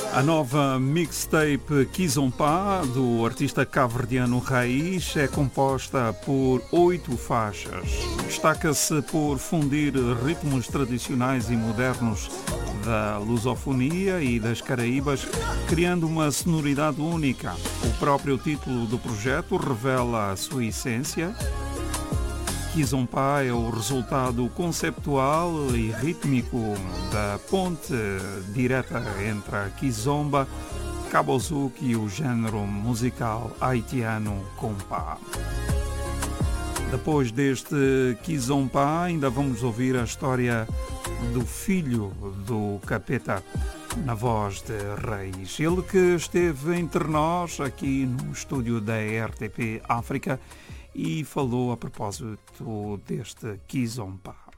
A nova mixtape Kizomba, do artista cabo-verdiano Raiz, é composta por 8 faixas. Destaca-se por fundir ritmos tradicionais e modernos da lusofonia e das Caraíbas, criando uma sonoridade única. O próprio título do projeto revela a sua essência. Kizomba é o resultado conceptual e rítmico da ponte direta entre a Kizomba, Cabo Zouk e o género musical haitiano compa. Depois deste Kizomba, ainda vamos ouvir a história do filho do capeta, na voz de Raiz. Ele que esteve entre nós aqui no estúdio da RTP África e falou a propósito deste Kizomba.